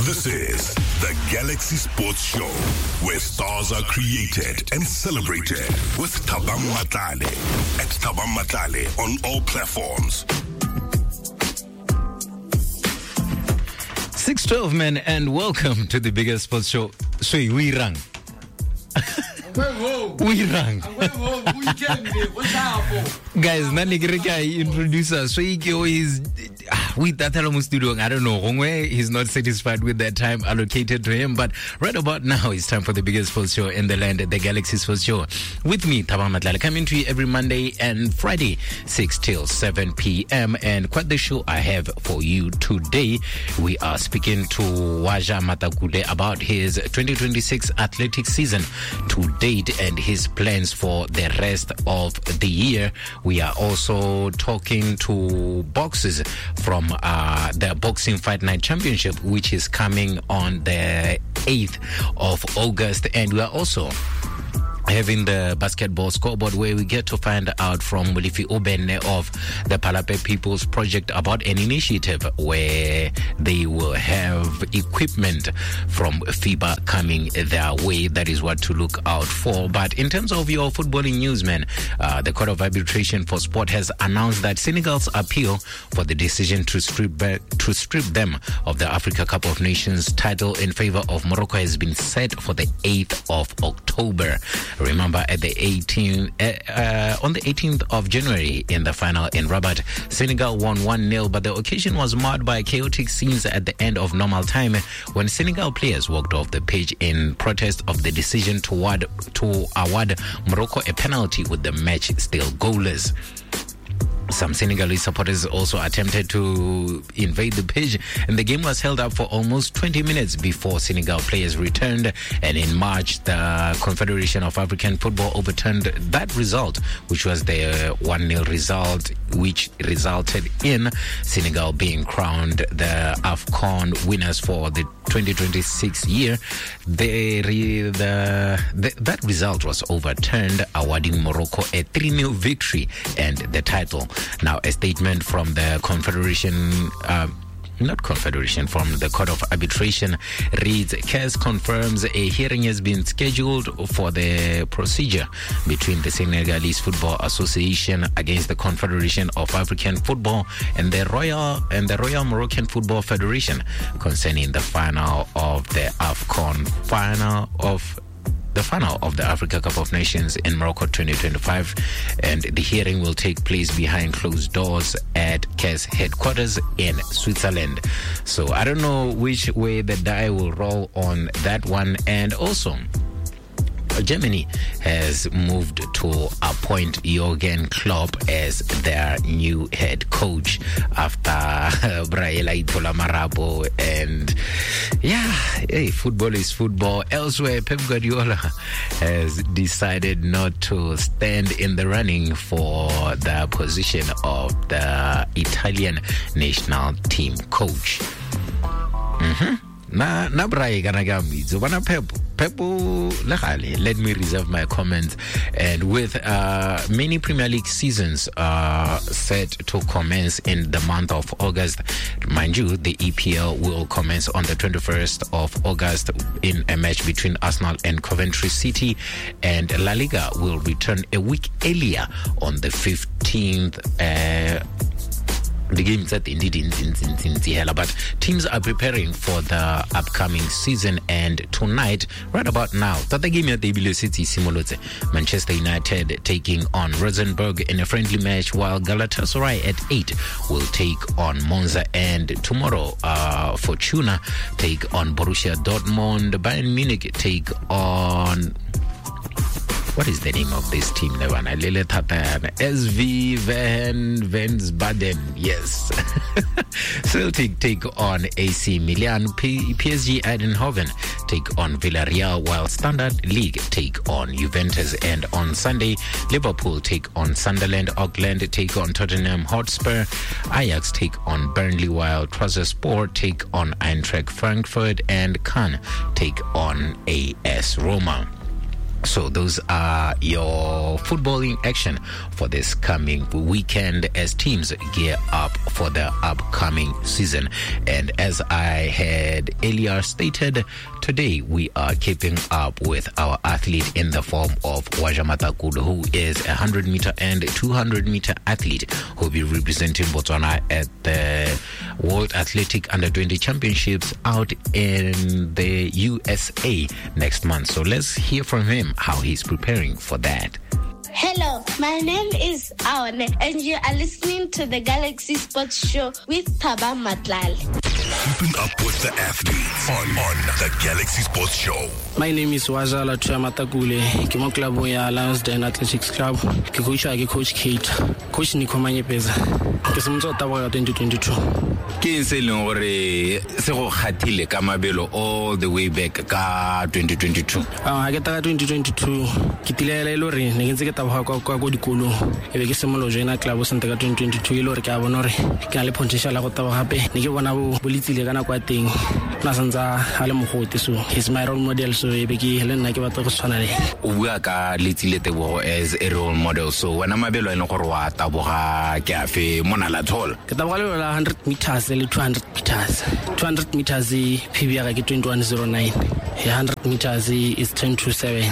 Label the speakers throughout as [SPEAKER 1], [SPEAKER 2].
[SPEAKER 1] This is the Galaxy Sports Show, where stars are created and celebrated with Thabang Matlale at Thabang Matlale on all platforms.
[SPEAKER 2] 612 men, and welcome to the biggest sports show. Sui Wirang. Wirang. Guys, Nani Greka introducer. Sui is with that studio. I don't know where he's not satisfied with that time allocated to him, but right about now it's time for the biggest sports show in the land, the Galaxy Sports Show. With me, Thabang Matlale, coming to you every Monday and Friday, 6 till 7 p.m. And quite the show I have for you today. We are speaking to Waja Matakule about his 2026 athletics season to date and his plans for the rest of the year. We are also talking to boxers from the Boxing Fight Night Championship, which is coming on the 8th of August. And we are also having the basketball scoreboard, where we get to find out from Mulifi Obene of the Palape People's Project about an initiative where they will have equipment from FIBA coming their way. That is what to look out for. But in terms of your footballing news, man, the Court of Arbitration for Sport has announced that Senegal's appeal for the decision to strip them of the Africa Cup of Nations title in favor of Morocco has been set for the 8th of October. Remember, at the 18th, on the 18th of January in the final in Rabat, Senegal won 1-0, but the occasion was marred by chaotic scenes at the end of normal time when Senegal players walked off the pitch in protest of the decision to award Morocco a penalty with the match still goalless. Some Senegalese supporters also attempted to invade the pitch, and the game was held up for almost 20 minutes before Senegal players returned. And in March, the Confederation of African Football overturned that result, which was the 1-0 result, which resulted in Senegal being crowned the AFCON winners for the 2026 year. That result was overturned, awarding Morocco a 3-0 victory and the title. Now, a statement from the from the Court of Arbitration reads, CAS confirms a hearing has been scheduled for the procedure between the Senegalese Football Association against the Confederation of African Football and the Royal Moroccan Football Federation concerning the final of the AFCON the final of the Africa Cup of Nations in Morocco 2025, and the hearing will take place behind closed doors at CAS headquarters in Switzerland. So I don't know which way the die will roll on that one. And also, Germany has moved to appoint Jurgen Klopp as their new head coach after Braila Itola Marabo. And football is football. Elsewhere, Pep Guardiola has decided not to stand in the running for the position of the Italian national team coach. Let me reserve my comments. And with many Premier League seasons set to commence in the month of August, mind you, the EPL will commence on the 21st of August in a match between Arsenal and Coventry City, and La Liga will return a week earlier on the 15th. The game's at indeed in Zihela, but teams are preparing for the upcoming season. And tonight, right about now, the game at the City Simolote, Manchester United taking on Rosenborg in a friendly match, while Galatasaray at 8 will take on Monza, and tomorrow Fortuna take on Borussia Dortmund, Bayern Munich take on, what is the name of this team? SV Wiesbaden. Yes. Celtic take on AC Milan. PSG Eindhoven take on Villarreal, while Standard League take on Juventus. And on Sunday, Liverpool take on Sunderland. Auckland take on Tottenham Hotspur. Ajax take on Burnley, while Trabzonspor take on Eintracht Frankfurt. And Cannes take on AS Roma. So those are your footballing action for this coming weekend as teams gear up for the upcoming season. And as I had earlier stated, today we are keeping up with our athlete in the form of Waja Matakulu, who is a 100-meter and 200-meter athlete who will be representing Botswana at the World Athletic Under-20 Championships out in the USA next month. So let's hear from him how he's preparing for that.
[SPEAKER 3] Hello, my name is Aone, and you are listening to the Galaxy Sports Show with Thabang Matlale.
[SPEAKER 1] Keeping up with the athletes on the Galaxy Sports Show.
[SPEAKER 4] My name is Wazala Matakule. I'm a club ya Lions Den Athletics Club. I'm Coach Kate. Coach Nico Manyepeza. I'm 2022.
[SPEAKER 2] Ke se leng gore se go khathile ka mabelo all the way back ka 2022.
[SPEAKER 4] I get 2022. Ke tilela ile re ne ke ntse ke taboga kwa dikolo. E be ke semolo joina club sente ka 2022 ile re ke a bona re ke na le potential go taboga gape. Ne ke bona bo litsile kana kwa teng. Na santsa a le mogoti, so he's my role model, so e be ke le nna ke batla go tshwana le.
[SPEAKER 2] O bua ka litsile tebo as a role model, so wena mabelo ene gore wa taboga ke afe mona la thol.
[SPEAKER 4] Ke taboga le 100 meters le 200 meters. 200 meters PB ya ke 2109. 100 meters is 1027.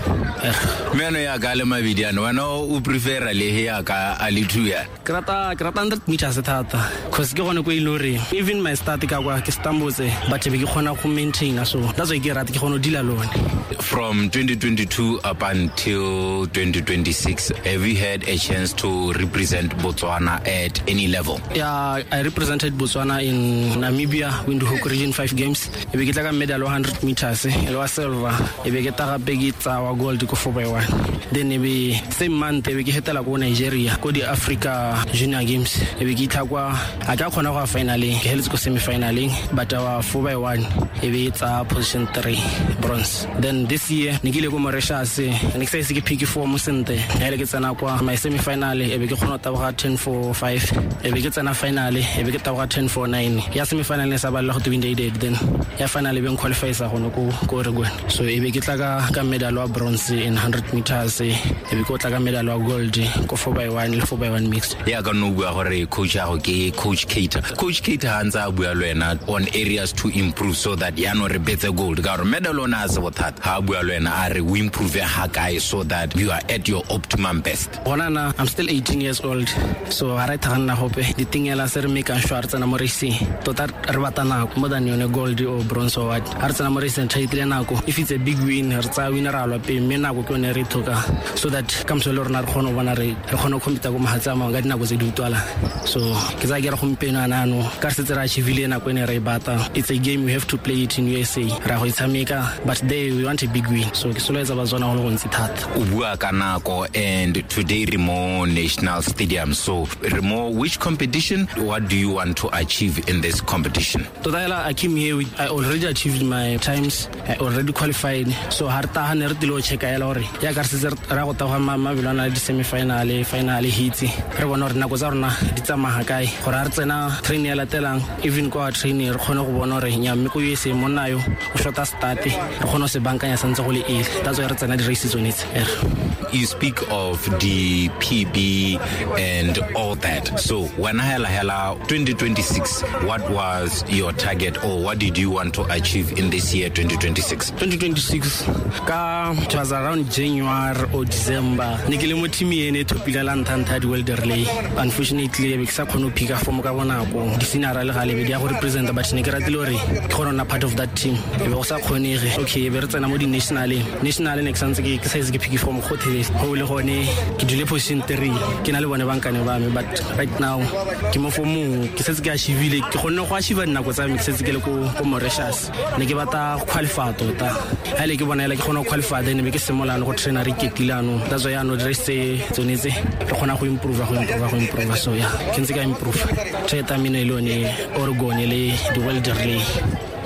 [SPEAKER 2] Meno ya ka le mabidiano wena o prefer le he ya ka ali 2 ya.
[SPEAKER 4] Krata 100 meters thata cause ke gone go ilore even my start ka kwa ke stambotse but be ke gona go maintain, so that's why ke rata ke gone dila lone.
[SPEAKER 2] From 2022 up until 2026, have you had a chance to represent Botswana at any level?
[SPEAKER 4] Yeah, I represented Botswana in Namibia, Windhoek Region 5 games. E be ke tla ka medal 100 meters, e wa silver. E be ke tla ga pegitsa wa gold ko 4x1. Then e be same month e be ke hetela go Nigeria go di Africa Junior Games. E be ke tla kwa a ka khona go finally ke heletse go semi-finaling, but our 4x1 e be tsa position 3 bronze. Then this year nikile go Mauritius ne ke se ke pick for mo sente e le ke tsena kwa my semi-final e be ke khona taboga 10-4-5 e be ke tsena final e be ke taboga 10-4-9 ya semi-final ne sa ba la go win day then ya final be qualify sa go go Oregon, so e be ke tla ka medal wa bronze in 100 meters e be ko tla ka medal wa gold ko 4x1 le 4x1 mixed.
[SPEAKER 2] Ya ka no bua gore coach ya go ke Coach Kate ha ntsa bua le wena on areas to improve so that ya no re betse gold ka re medal ona se bothata ha bua le wena a re we improve ha kae so that you are at your optimum best.
[SPEAKER 4] Bona I'm still 18 years old, so I right na hope the thing ela se re make sure tsena mo race tota re batana more than yone gold or bronze or what ha tsena mo race tshaitle nako if it's a big win re tsa winner alwa pe me nako ke one re thoka so that comes le rona re khono bona re khono compete go mahatsa ma ga dinako tse di utwala, so ke tsa ke re gompena nano ka se tsera achievile nako ene re bata. It's a game we have to play it in USA ra go itshameka, but they we want a big win, so ke soletsa ba zona go go ntsi thata.
[SPEAKER 2] O bua ka nako and today Remo National Stadium, so Remo, which competition, what do you want to achieve in this competition?
[SPEAKER 4] Totala I came here with, I already achieved my times, I already qualified, so harta ha ne re dilo check ya lore ya ka se ra go taga mabilana di semi-final final hits re bona re nako tsa rona di tsamaga kae gore re tsena training ya latelang even kwa training re khona go bona re nya mme go yese monna yo o shota start re khona se bankanya santse go le that's why re tsena di races on it.
[SPEAKER 2] You speak of the PB and all that, so when hela 2026, what was your target or what did you want to achieve in this year 2026?
[SPEAKER 4] 2026 ka it was around January or December nikile mo team ene to pila la ntanta di world relay. Unfortunately be sa khono pika form ka bona go di sinara le gale be dia go represent, but ne ke ratile hore ke gona part of that team e be go sa khonege. Okay be re tsena mo di national ne ke santse ke size ke pick form go the go le gone ke dile position 3 ke na le bone bankane ba me, but right now ke mo form ke setse ke achievile ke gone go achieve nako tsa me ke setse ke le ko Mauritius ne ke bata qualify tota ha le ke bona ke gone qualify then be ke semolano go trainer re ketilano that's why no race tsonetse re gona go improve, so yeah ke ntse ka improve theta mine le one Oregon le di world relay,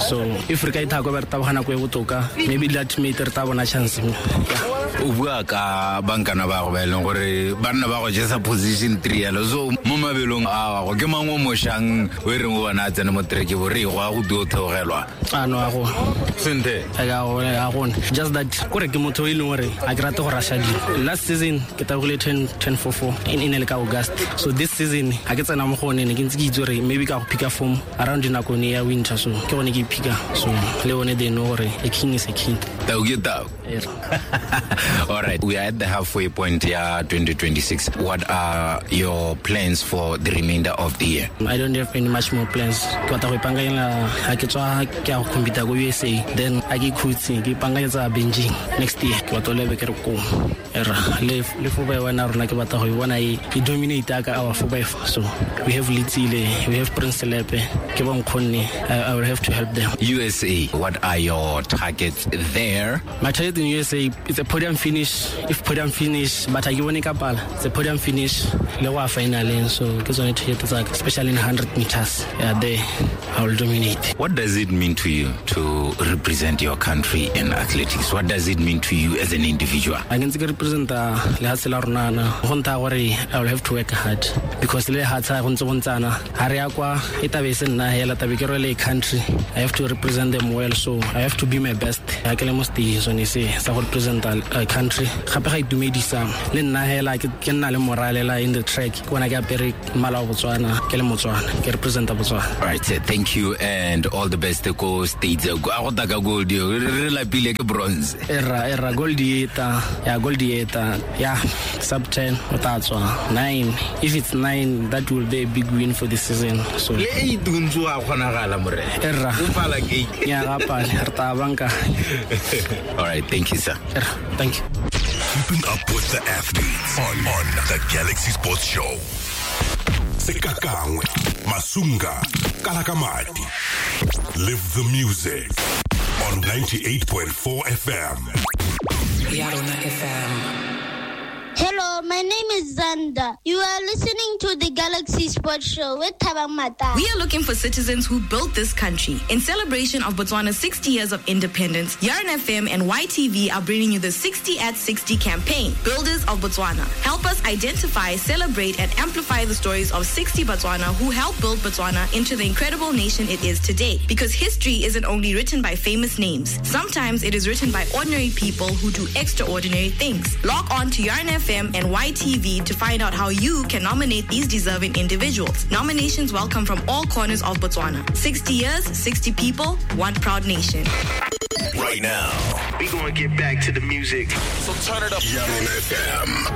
[SPEAKER 4] So if re ka ithako ba re tabogana go e botoka, maybe that made re tabona chance.
[SPEAKER 2] O bua ka bankana ba go ba eleng gore banna ba go jesa position 3 yalo. So mo mabelong a go ke mangwe mo shang we re mo bana tsena mo treke bo re go go dio theogelwa.
[SPEAKER 4] No a go
[SPEAKER 2] sente
[SPEAKER 4] a go just that kore ke motho ile gore a ke rate go rasha di. Last season ke tabogile 10-4 in le ka August. So this season a ke tsena mo go ne ke ntse ke itse gore maybe ka go pick form around dinako ne ya winter, so ke gone ke pick. So le one they know gore a king is a king.
[SPEAKER 2] Tau get out. All right, we are at the halfway point here, 2026. What are your plans for the remainder of the year?
[SPEAKER 4] I don't have any much more plans. Ke batla go ipangela ha ke tswa ke a go compete go USA, then a ke khutsi ke ipangela tsa Beijing next year. Ke batla le be ke re ko era le fo ba wana rona ke batla go bona e dominate ka our 4x4. So we have Litsile, we have Prince Lepe, ke ba nkgonne. I will have to help them.
[SPEAKER 2] USA, what are your targets there?
[SPEAKER 4] My target in USA is a podium finish. If podium finish, but I won't kapala. It's a podium finish. Lewa final, so because on it, especially in 100 meters. Yeah, there I will dominate.
[SPEAKER 2] What does it mean to you to represent your country in athletics? What does it mean to you as an individual?
[SPEAKER 4] I can represent Lehatsela Runana. I will have to work hard because Lehatsa Hunzana, Hariakwa, Itabesen Nahela Tabikere country. I have to represent them well, so I have to be my best. I can almost represent a country. I do me this. Then Nahela can morale in the track when I get very Malabotswana, Kelemotswana, get represent Botswana.
[SPEAKER 2] All right, thank you and all the best to go states. Gold, bronze.
[SPEAKER 4] Era goldieta, yeah, sub 10, Otatswa, 9. If it's 9, that will be a big win for the season. So
[SPEAKER 2] all right, thank you, sir.
[SPEAKER 4] Thank you.
[SPEAKER 1] Keeping up with the athletes on the Galaxy Sports Show. Sekakangwe, Masunga, Kalakamati. Live the music on 98.4 FM.
[SPEAKER 5] Yarona FM.
[SPEAKER 3] Hello, my name is Zanda. You are listening to the Galaxy Sports Show with Thabang Matlale.
[SPEAKER 5] We are looking for citizens who built this country. In celebration of Botswana's 60 years of independence, Yarn FM and YTV are bringing you the 60 at 60 campaign. Builders of Botswana. Help us identify, celebrate, and amplify the stories of 60 Botswana who helped build Botswana into the incredible nation it is today. Because history isn't only written by famous names. Sometimes it is written by ordinary people who do extraordinary things. Log on to Yarn FM and YTV to find out how you can nominate these deserving individuals. Nominations welcome from all corners of Botswana. 60 years, 60 people, one proud nation.
[SPEAKER 1] Right now,
[SPEAKER 6] we're going to get back to the music.
[SPEAKER 1] So turn it up. Yarona FM.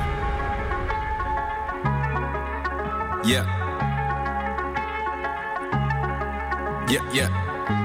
[SPEAKER 2] Yeah.